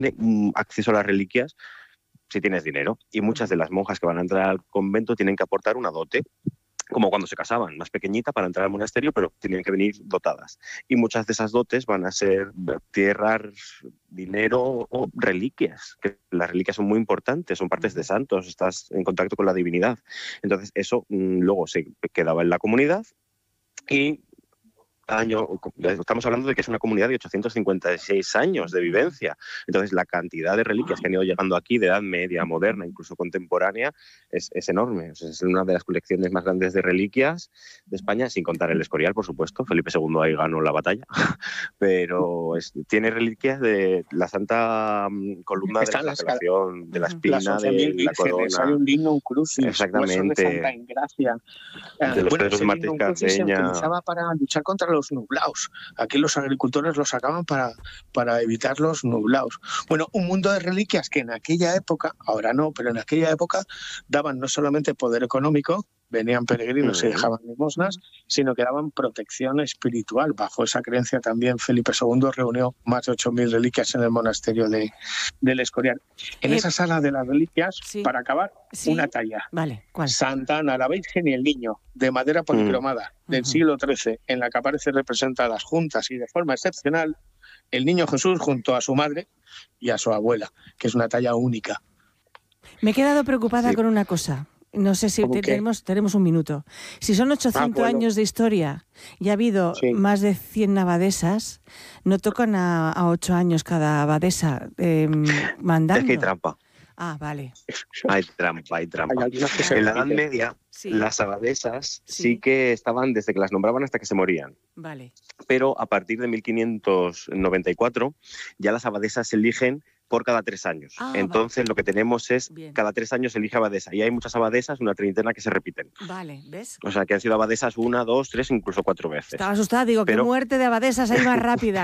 acceso a las reliquias si tienes dinero. Y muchas de las monjas que van a entrar al convento tienen que aportar una dote, como cuando se casaban, más pequeñita para entrar al monasterio, pero tienen que venir dotadas. Y muchas de esas dotes van a ser tierras, dinero o reliquias, que las reliquias son muy importantes, son partes de santos, estás en contacto con la divinidad. Entonces eso luego se quedaba en la comunidad y año, estamos hablando de que es una comunidad de 856 años de vivencia. Entonces, la cantidad de reliquias que han ido llegando aquí, de edad media, moderna, incluso contemporánea, es enorme. O sea, es una de las colecciones más grandes de reliquias de España, sin contar el Escorial, por supuesto. Felipe II ahí ganó la batalla. Pero tiene reliquias de la Santa Columna de la Flagelación, de la espina, de la corona. Hay un Lignum Crucis, exactamente, de Santa Engracia. De los Pedros Martínez Cardeña. Se utilizaba para luchar contra los nublaos. Aquí los agricultores los sacaban para evitar los nublaos. Bueno, un mundo de reliquias que en aquella época, ahora no, pero en aquella época daban no solamente poder económico, venían peregrinos y dejaban limosnas, sino que daban protección espiritual. Bajo esa creencia también Felipe II reunió más de 8.000 reliquias en el monasterio del Escorial. En esa sala de las reliquias, para acabar, una talla. Vale, ¿cuál? Santa Ana, la Virgen y el Niño, de madera policromada, del siglo XIII, en la que aparece representadas juntas y de forma excepcional el Niño Jesús junto a su madre y a su abuela, que es una talla única. Me he quedado preocupada con una cosa. No sé si tenemos un minuto. Si son 800 años de historia y ha habido más de 100 abadesas, ¿no tocan a 8 años cada abadesa mandando? Es que hay trampa. Ah, vale. Hay trampa. En la Edad Media, las abadesas sí que estaban desde que las nombraban hasta que se morían. Vale. Pero a partir de 1594 ya las abadesas se eligen por cada 3 años. Entonces lo que tenemos es cada 3 años se elige abadesa. Y hay muchas abadesas, una treintena que se repiten. Vale, ¿ves? O sea, que han sido abadesas 1, 2, 3, incluso 4 veces. Estaba asustada, digo, qué muerte de abadesas hay más rápida.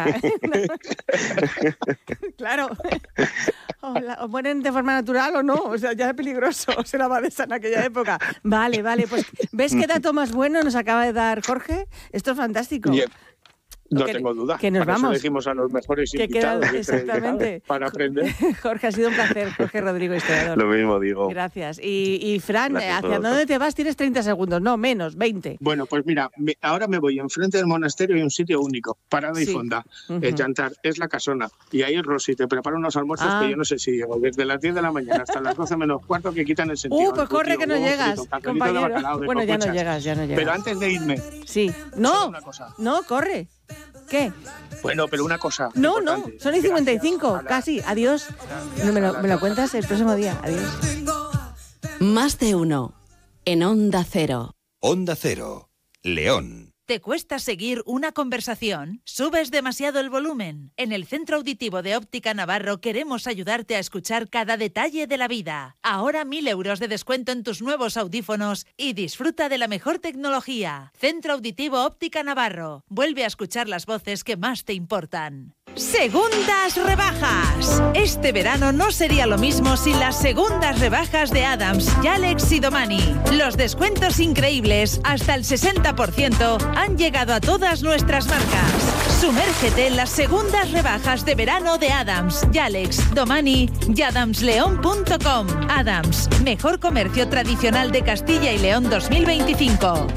Claro. O mueren de forma natural o no. O sea, ya es peligroso ser abadesa en aquella época. Vale, pues ¿ves qué dato más bueno nos acaba de dar Jorge? Esto es fantástico. No tengo duda. Que nos para vamos. Eso elegimos a los mejores invitados. Exactamente. Para aprender. Jorge, ha sido un placer. Jorge Rodrigo, historiador. Lo mismo digo. Gracias. Y Fran, ¿hacia dónde te vas? Tienes 30 segundos. No, menos, 20. Bueno, pues mira, ahora me voy. Enfrente del monasterio hay un sitio único, parada y fonda. El Jantar, es la casona. Y ahí Rosy te prepara unos almuerzos que yo no sé si llego. Desde las 10 de la mañana hasta las 12 menos cuarto, que quitan el sentido. Pues corre que no llegas, compañero. Bueno, ya no llegas. Pero antes de irme. Sí. No, corre. ¿Qué? Bueno, pero una cosa. No, son y 55, casi. Adiós. Me lo cuentas el próximo día. Adiós. Más de uno. En Onda Cero. Onda Cero. León. ¿Te cuesta seguir una conversación? ¿Subes demasiado el volumen? En el Centro Auditivo de Óptica Navarro queremos ayudarte a escuchar cada detalle de la vida. Ahora 1.000 euros de descuento en tus nuevos audífonos y disfruta de la mejor tecnología. Centro Auditivo Óptica Navarro. Vuelve a escuchar las voces que más te importan. Segundas rebajas. Este verano no sería lo mismo sin las segundas rebajas de Adams, Yalex y Domani. Los descuentos increíbles, hasta el 60%, han llegado a todas nuestras marcas. Sumérgete en las segundas rebajas de verano de Adams, Yalex, Domani y adamsleon.com. Adams, mejor comercio tradicional de Castilla y León 2025.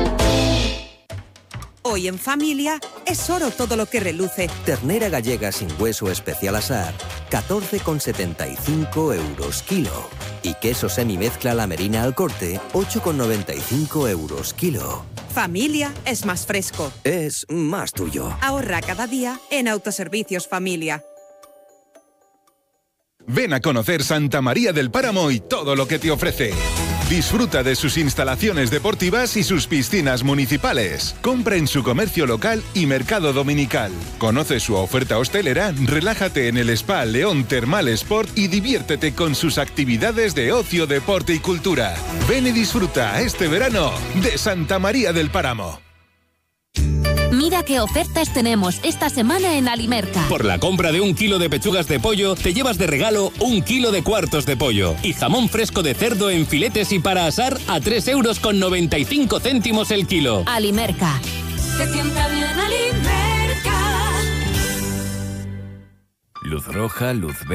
Hoy en familia es oro todo lo que reluce. Ternera gallega sin hueso especial asar, 14,75 € kilo. Y queso semimezcla La Merina al corte, 8,95 € kilo. Familia es más fresco. Es más tuyo. Ahorra cada día en Autoservicios Familia. Ven a conocer Santa María del Páramo y todo lo que te ofrece. Disfruta de sus instalaciones deportivas y sus piscinas municipales. Compra en su comercio local y mercado dominical. Conoce su oferta hostelera, relájate en el Spa León Termal Sport y diviértete con sus actividades de ocio, deporte y cultura. Ven y disfruta este verano de Santa María del Páramo. Mira qué ofertas tenemos esta semana en Alimerca. Por la compra de 1 kilo de pechugas de pollo, te llevas de regalo 1 kilo de cuartos de pollo. Y jamón fresco de cerdo en filetes y para asar a 3,95 € el kilo. Alimerca. Te sienta bien Alimerca. Luz roja, luz verde.